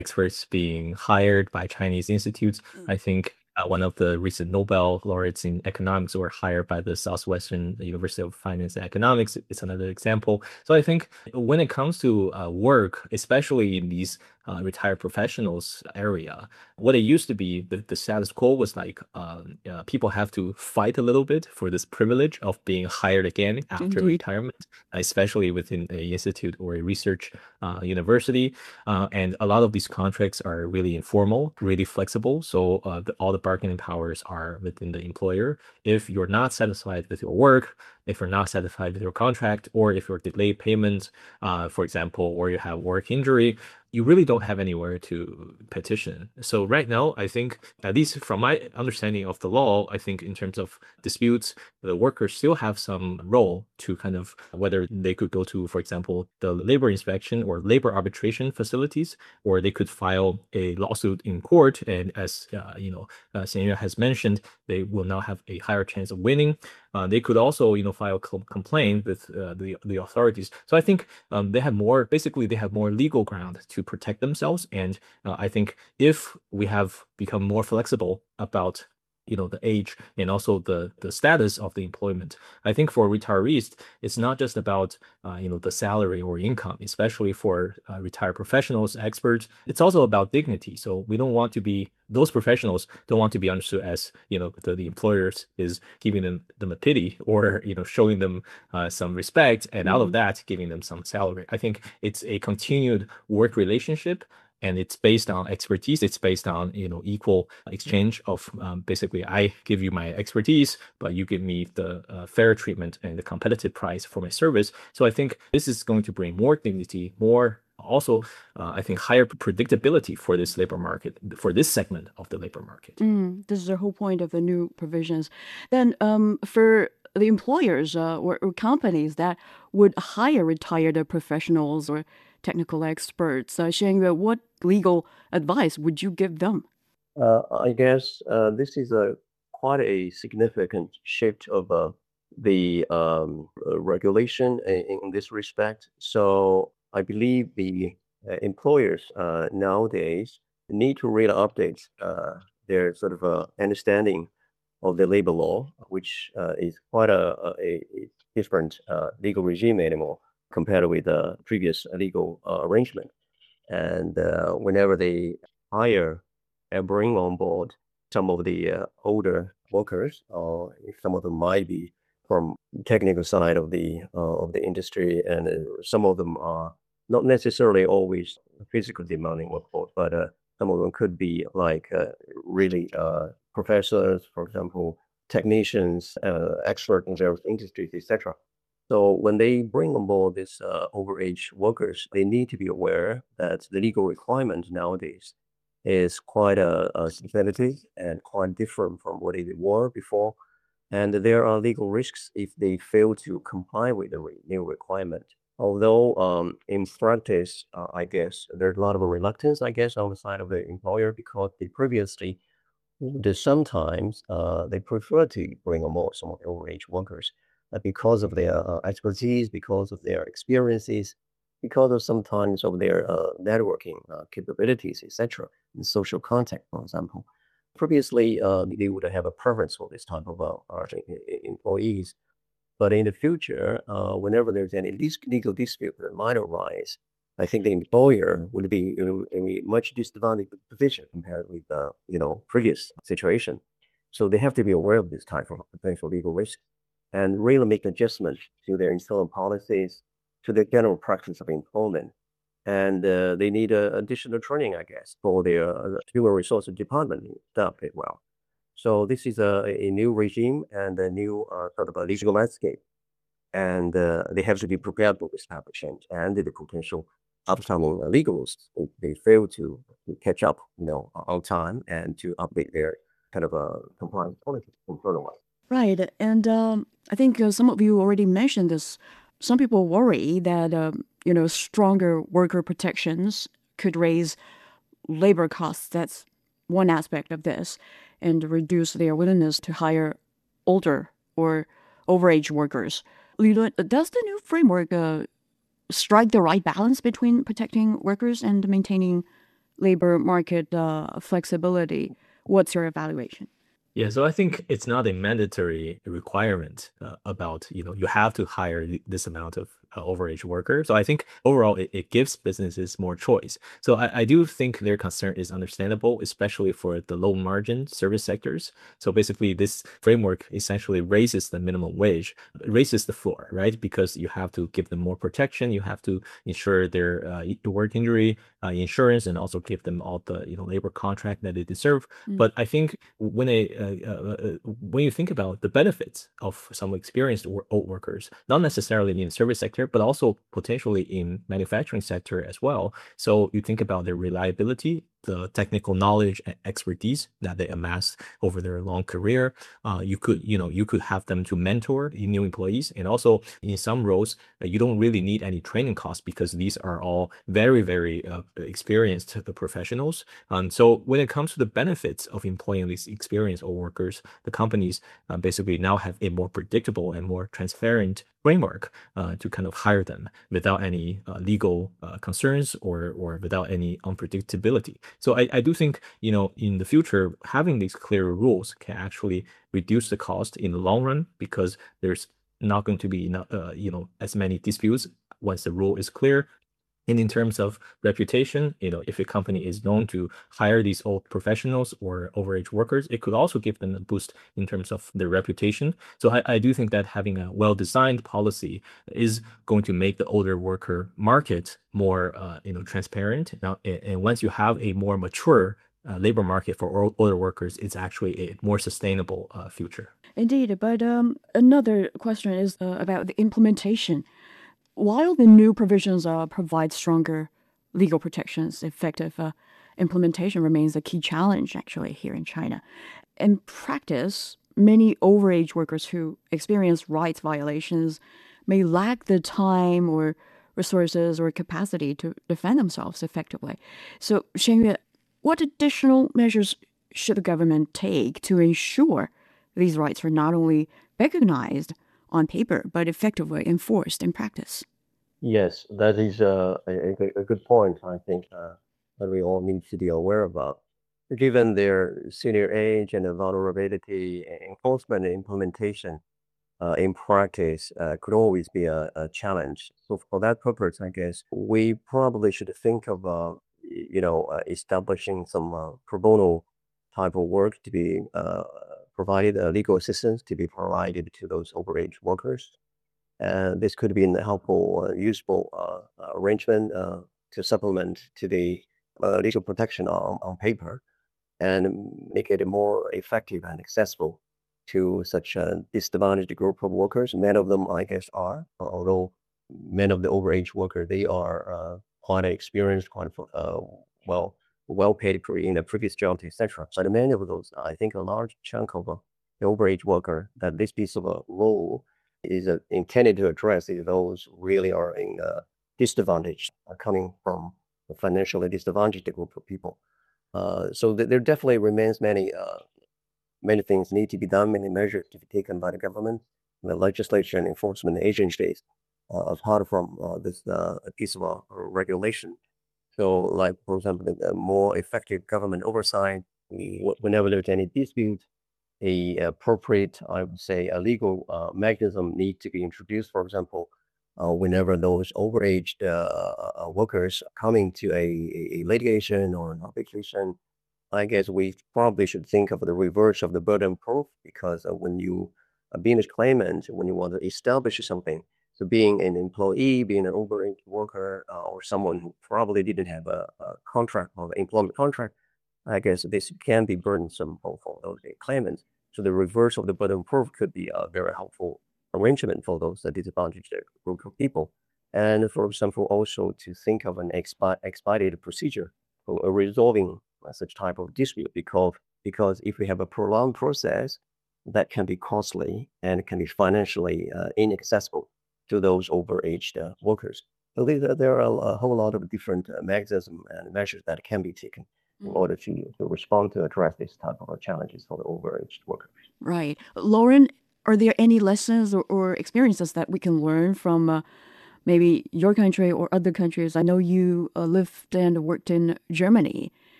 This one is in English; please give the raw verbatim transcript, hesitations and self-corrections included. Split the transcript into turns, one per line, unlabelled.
experts being hired by Chinese institutes.
Mm.
I think uh, one of the recent Nobel laureates in economics were hired by the Southwestern University of Finance and Economics. It's another example. So I think when it comes to uh, work, especially in these uh, retired professionals area, what it used to be, the, the status quo was like uh, uh, people have to fight a little bit for this privilege of being hired again after
Indeed.
retirement, especially within a institute or a research uh, university. Uh, and a lot of these contracts are really informal, really flexible. So uh, the, all the bargaining powers are within the employer. If you're not satisfied with your work, if you're not satisfied with your contract, or if you're delayed payment, uh, for example, or you have work injury, you really don't have anywhere to petition. So right now, I think, at least from my understanding of the law, I think in terms of disputes, the workers still have some role to kind of whether they could go to, for example, the labor inspection or labor arbitration facilities, or they could file a lawsuit in court. And as uh, you know, uh, Senya has mentioned, they will now have a higher chance of winning. Uh, they could also, you know, file com complaint with uh, the the authorities. So I think um, they have more, basically, they have more legal ground to protect themselves. And uh, I think if we have become more flexible about you know the age and also the the status of the employment, I think for retirees, it's not just about uh, you know the salary or income, especially for uh, retired professionals, experts. It's also about dignity. So we don't want to be those professionals don't want to be understood as you know the, the employers is giving them them a pity, or you know showing them uh, some respect, and out of
Mm.
that giving them some salary. I think it's a continued work relationship, and it's based on expertise. It's based on you know equal exchange of um, basically I give you my expertise, but you give me the uh, fair treatment and the competitive price for my service. So I think this is going to bring more dignity, more also uh, I think higher predictability for this labor market, for this segment of the labor market.
Mm. This is the whole point of the new provisions. Then, um, for the employers uh, or, or companies that would hire retired professionals or technical experts, uh, Sheng, what legal advice would you give them?
Uh, I guess uh, this is a quite a significant shift of uh, the um, uh, regulation in, in this respect. So I believe the uh, employers uh, nowadays need to really update uh, their sort of uh, understanding of the labor law, which uh, is quite a, a, a different uh, legal regime anymore compared with the previous legal uh, arrangement. And uh, whenever they hire and bring on board some of the uh, older workers, or if some of them might be from technical side of the uh, of the industry, and uh, some of them are not necessarily always physically demanding workforce, but uh, some of them could be like uh, really uh, professors, for example, technicians, uh, experts in various industries, et cetera. So when they bring on board these uh, overage workers, they need to be aware that the legal requirement nowadays is quite a, a significant and quite different from what it were before. And there are legal risks if they fail to comply with the re new requirement. Although um, in practice, uh, I guess there's a lot of reluctance, I guess, on the side of the employer because they previously, they sometimes uh, they prefer to bring on board some of the overage workers uh, because of their uh, expertise, because of their experiences, because of sometimes of their uh, networking uh, capabilities, et cetera, in social contact, for example. Previously, uh, they would have a preference for this type of uh, uh, employees. But in the future, uh, whenever there's any legal dispute that might arise, I think the employer would be in a much disadvantaged position compared with the uh, you know previous situation. So they have to be aware of this type of potential legal risk and really make adjustments to their internal policies, to the general practice of employment. And uh, they need uh, additional training, I guess, for their uh, human resources department staff as well. So this is a, a new regime and a new uh, sort of a legal landscape, and uh, they have to be prepared for this type of change and the potential upcoming legals if they fail to, to catch up, you know, on time and to update their kind of a compliance policies from further on.
Right. And um, I think uh, some of you already mentioned this. Some people worry that, um, you know, stronger worker protections could raise labor costs. That's one aspect of this, and reduce their willingness to hire older or overage workers. Li Lun, does the new framework uh, strike the right balance between protecting workers and maintaining labor market uh, flexibility. What's your evaluation?
Yeah, so I think it's not a mandatory requirement uh, about, you know, you have to hire th- this amount of uh, overage worker. So I think overall it, it gives businesses more choice. So I, I do think their concern is understandable, especially for the low margin service sectors. So basically, this framework essentially raises the minimum wage, raises the floor, right? Because you have to give them more protection, you have to ensure their uh, i- work injury uh, insurance, and also give them all the, you know, labor contract that they deserve.
Mm.
But I think when a uh, uh, uh, when you think about the benefits of some experienced wor- old workers, not necessarily in the service sector, but also potentially in manufacturing sector as well. So you think about their reliability, the technical knowledge and expertise that they amass over their long career. Uh, you could, you know, you could have them to mentor new employees, and also in some roles, uh, you don't really need any training costs because these are all very, very uh, experienced uh, professionals. Um, so when it comes to the benefits of employing these experienced old workers, the companies uh, basically now have a more predictable and more transparent framework uh, to kind of hire them without any uh, legal uh, concerns or or without any unpredictability. So I, I do think, you know, in the future, having these clearer rules can actually reduce the cost in the long run because there's not going to be eno- uh, you know, as many disputes once the rule is clear. And in terms of reputation, you know, if a company is known to hire these old professionals or overage workers, it could also give them a boost in terms of their reputation. So I, I do think that having a well-designed policy is going to make the older worker market more, uh, you know, transparent. Now, a- and once you have a more mature uh, labor market for ol- older workers, it's actually a more sustainable uh, future.
Indeed, but um, another question is uh, about the implementation. While the new provisions uh, provide stronger legal protections, effective uh, implementation remains a key challenge actually here in China. In practice, many overage workers who experience rights violations may lack the time or resources or capacity to defend themselves effectively. So, Shengyue, what additional measures should the government take to ensure these rights are not only recognized on paper but effectively enforced in practice?
Yes, that is uh, a, a, good- a good point, I think, uh, that we all need to be aware about. Given their senior age and the vulnerability, e- enforcement and implementation uh, in practice uh, could always be a, a challenge. So for that purpose, I guess we probably should think of, uh, y- you know, uh, establishing some uh, pro bono type of work to be uh, provided, uh, legal assistance to be provided to those overage workers. And this could be a helpful, uh, useful uh, uh, arrangement uh, to supplement to the uh, legal protection on, on paper and make it more effective and accessible to such a disadvantaged group of workers. Many of them, I guess, are, although many of the overage workers, they are uh, quite experienced, quite uh, well well paid in the previous jobs, et cetera. So many of those, I think, a large chunk of uh, the overage worker that this piece of a role is uh, intended to address is those really are in uh, disadvantage, uh, coming from a financially disadvantaged group of people. Uh, so th- there definitely remains many uh, many things need to be done, many measures to be taken by the government, the legislature, and enforcement agencies uh, apart from uh, this uh, piece of uh, regulation. So, like for example, the, the more effective government oversight. wh- Whenever there's any dispute, a appropriate, I would say, a legal uh, mechanism need to be introduced. For example, uh, whenever those overaged uh, uh, workers coming to a, a litigation or an arbitration, I guess we probably should think of the reverse of the burden of proof because uh, when you uh, being a claimant, when you want to establish something, so being an employee, being an overage worker, uh, or someone who probably didn't have a, a contract or employment contract, I guess this can be burdensome for, for those claimants. So the reverse of the burden of proof could be a very helpful arrangement for those uh, disadvantaged group of people. And for example, also to think of an expi- expedited procedure for uh, resolving uh, such type of dispute because because if we have a prolonged process, that can be costly and can be financially uh, inaccessible to those overaged uh, workers. So there, there are a, a whole lot of different uh, mechanisms and measures that can be taken in
Mm.
order to, to respond to address this type of challenges for the overaged workers.
Right. Lauren, are there any lessons or, or experiences that we can learn from uh, maybe your country or other countries. I know you uh, lived and worked in Germany.